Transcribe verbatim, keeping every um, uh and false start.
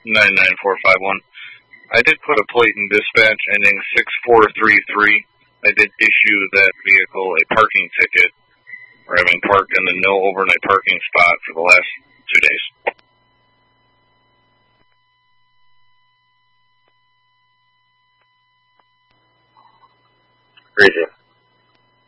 nine nine four five one. I did put a plate in dispatch ending six four three three. I did issue that vehicle a parking ticket for having parked in the no overnight parking spot for the last two days. Crazy.